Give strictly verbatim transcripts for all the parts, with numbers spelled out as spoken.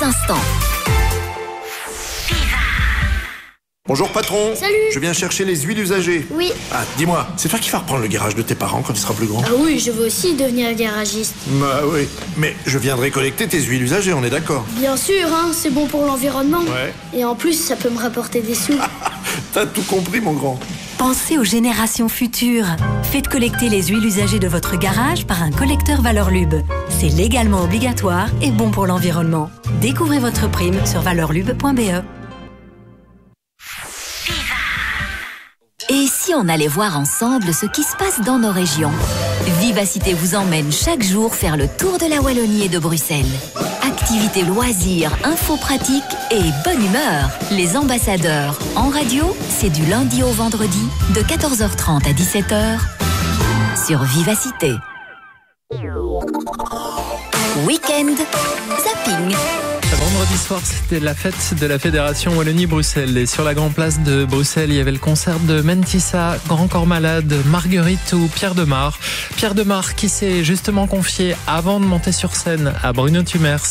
instants. Bonjour patron. Salut. Je viens chercher les huiles usagées. Oui. Ah, dis-moi, c'est toi qui vas reprendre le garage de tes parents quand il sera plus grand? Ah oui, je veux aussi devenir garagiste. Bah oui, mais je viendrai collecter tes huiles usagées, on est d'accord? Bien sûr, hein, c'est bon pour l'environnement. Ouais. Et en plus, ça peut me rapporter des sous. T'as tout compris, mon grand. Pensez aux générations futures. Faites collecter les huiles usagées de votre garage par un collecteur Valorlub. C'est légalement obligatoire et bon pour l'environnement. Découvrez votre prime sur valorlub point b e. Et si on allait voir ensemble ce qui se passe dans nos régions? Vivacité vous emmène chaque jour faire le tour de la Wallonie et de Bruxelles. Activités, loisirs, infos pratiques et bonne humeur. Les ambassadeurs en radio, c'est du lundi au vendredi de quatorze heures trente à dix-sept heures sur Vivacité. Week-end zapping. Vendredi soir, c'était la fête de la Fédération Wallonie-Bruxelles. Et sur la grande place de Bruxelles, il y avait le concert de Mentissa, Grand Corps Malade, Marguerite ou Pierre Demar. Pierre Demar qui s'est justement confié avant de monter sur scène à Bruno Tumers.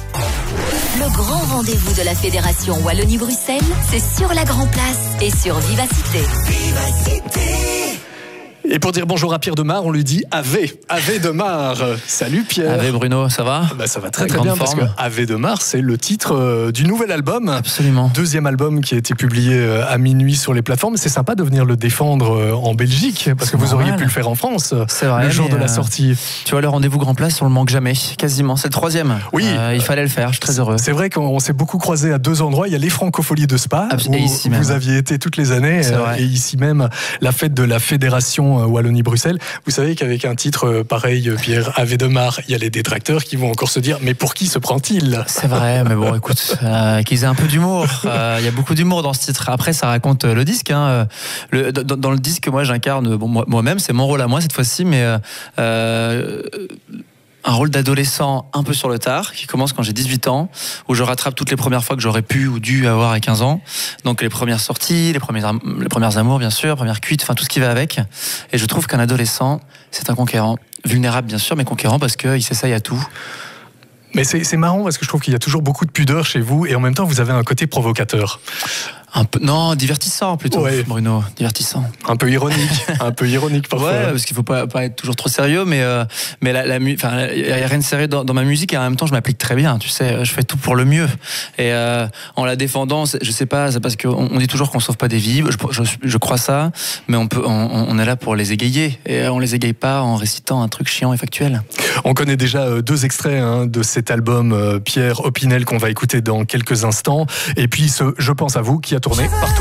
Le grand rendez-vous de la Fédération Wallonie-Bruxelles, c'est sur la Grand Place et sur Vivacité. Vivacité. Et pour dire bonjour à Pierre Demar, on lui dit Ave, Ave Demar. Salut Pierre. Ave Bruno, ça va? Bah, ça va très Avec très bien grande parce que forme. Ave Demar, c'est le titre euh, du nouvel album. Absolument. Deuxième album qui a été publié euh, à minuit sur les plateformes. C'est sympa de venir le défendre euh, en Belgique parce que vous auriez pu le faire en France C'est vrai, le jour de mais, la euh, sortie. Tu vois, le rendez-vous Grand Place, on le manque jamais, quasiment. C'est le troisième. Oui. Euh, il fallait le faire, je suis très heureux. C'est vrai qu'on s'est beaucoup croisés à deux endroits. Il y a les Francopholies de Spa, Abs- où et ici vous même. aviez été toutes les années, C'est euh, vrai. et ici même la fête de la Fédération euh, Wallonie-Bruxelles. Vous savez qu'avec un titre euh, pareil, Pierre, Ave Demar, il y a les détracteurs qui vont encore se dire mais pour qui se prend-il? C'est vrai, mais bon, écoute, euh, qu'ils aient un peu d'humour. Euh, Il y a beaucoup d'humour dans ce titre. Après, ça raconte euh, le disque. Hein. Le, dans, dans le disque, moi, j'incarne bon, moi- moi-même, c'est mon rôle à moi cette fois-ci, mais euh, euh, un rôle d'adolescent un peu sur le tard, qui commence quand j'ai dix-huit ans, où je rattrape toutes les premières fois que j'aurais pu ou dû avoir à quinze ans. Donc les premières sorties, les premières, am- les premières amours, bien sûr, premières cuites, enfin tout ce qui va avec. Et je trouve qu'un adolescent, c'est un conquérant. Vulnérable, bien sûr, mais conquérant parce qu'il s'essaye à tout. Mais c'est c'est marrant parce que je trouve qu'il y a toujours beaucoup de pudeur chez vous et en même temps vous avez un côté provocateur. Un peu, non, divertissant plutôt, Ouais. Bruno, divertissant. Un peu ironique, un peu ironique parfois. Ouais, parce qu'il faut pas, pas être toujours trop sérieux, mais euh, mais la, la mu- enfin, il y a rien de sérieux dans, dans ma musique et en même temps je m'applique très bien. Tu sais, je fais tout pour le mieux. Et euh, en la défendant, c'est- je sais pas, c'est parce qu'on on dit toujours qu'on sauve pas des vies. Je, je, je crois ça, mais on peut, on, on est là pour les égayer et on les égaye pas en récitant un truc chiant et factuel. On connaît déjà euh, deux extraits hein, de cet album euh, Pierre Opinel qu'on va écouter dans quelques instants. Et puis ce Je pense à vous qui a tourné partout.